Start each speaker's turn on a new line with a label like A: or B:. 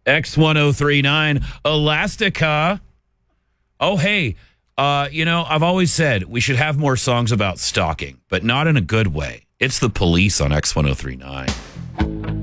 A: X1039, Elastica. Oh, hey, I've always said we should have more songs about stalking, but not in a good way. It's the Police on X1039.